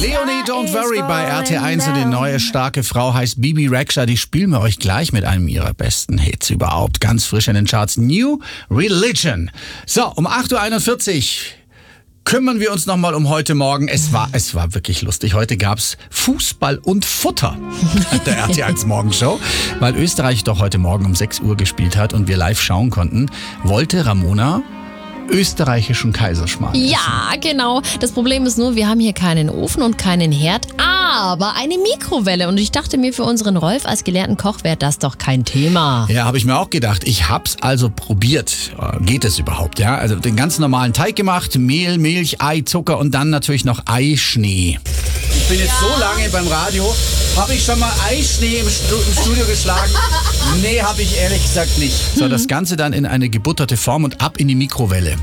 Leonie, Don't Worry bei RT1 und die neue starke Frau heißt Bibi Rexha. Die spielen wir euch gleich mit einem ihrer besten Hits überhaupt. Ganz frisch in den Charts. New Religion. So, um 8.41 Uhr kümmern wir uns nochmal um heute Morgen. Es war wirklich lustig. Heute gab's Fußball und Futter der RT1 Morgenshow. Weil Österreich doch heute Morgen um 6 Uhr gespielt hat und wir live schauen konnten, wollte Ramona österreichischen Kaiserschmarrn essen. Ja, genau. Das Problem ist nur, wir haben hier keinen Ofen und keinen Herd, aber eine Mikrowelle. Und ich dachte mir, für unseren Rolf als gelernten Koch wäre das doch kein Thema. Ja, habe ich mir auch gedacht. Ich hab's also probiert. Geht es überhaupt, ja? Also den ganz normalen Teig gemacht, Mehl, Milch, Ei, Zucker und dann natürlich noch Eischnee. Ich bin jetzt so lange beim Radio. Habe ich schon mal Eischnee im Studio geschlagen? Nee, habe ich ehrlich gesagt nicht. So, das Ganze dann in eine gebutterte Form und ab in die Mikrowelle.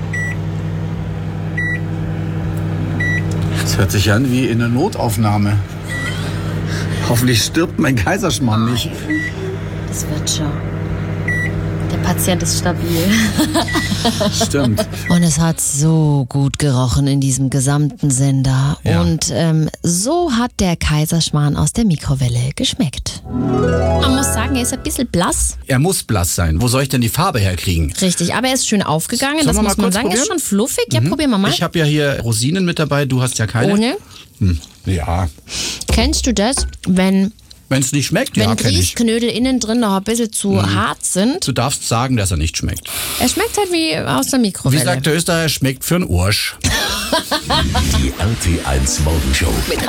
Das hört sich an wie in einer Notaufnahme. Hoffentlich stirbt mein Kaiserschmarrn nicht. Das wird schon. Der Patient ist stabil. Stimmt. Und es hat so gut gerochen in diesem gesamten Sender. Ja. Und so hat der Kaiserschmarrn aus der Mikrowelle geschmeckt. Man muss sagen, er ist ein bisschen blass. Er muss blass sein. Wo soll ich denn die Farbe herkriegen? Richtig, aber er ist schön aufgegangen. Sollen Das wir muss mal man kurz sagen. Er ist probieren? schon fluffig. Ja, probieren wir mal. Ich habe ja hier Rosinen mit dabei. Du hast ja keine. Ohne. Ja. Kennst du das, wenn Wenn es nicht schmeckt, ja, kenn ich. Grießknödel innen drin noch ein bisschen zu hart sind? Du darfst sagen, dass er nicht schmeckt. Er schmeckt halt wie aus der Wie Mikrowelle. sagt der Österreicher, schmeckt für einen Ursch. Die RT1 Morgenshow. Mit